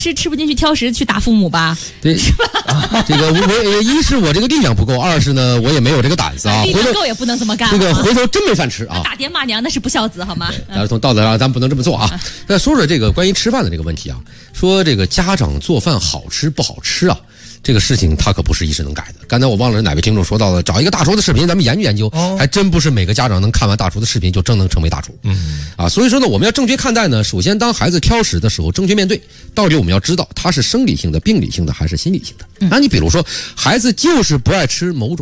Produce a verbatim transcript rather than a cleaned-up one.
是吃不进去挑食去打父母吧？ 对，是吧？啊、这个我一是我这个力量不够，二是呢我也没有这个胆子啊。 力量够也不能这么干。 这个回头真没饭吃啊！ 打爹骂娘那是不孝子好吗？ 但是从道德上咱不能这么做啊。那说说这个关于吃饭的这个问题啊，说这个家长做饭好吃不好吃啊？这个事情他可不是一时能改的。刚才我忘了是哪位听众说到了，找一个大厨的视频，咱们研究研究，哦、还真不是每个家长能看完大厨的视频就真能成为大厨。嗯，啊，所以说呢，我们要正确看待呢。首先，当孩子挑食的时候，正确面对，到底我们要知道他是生理性的、病理性的还是心理性的。嗯、那你比如说，孩子就是不爱吃某种。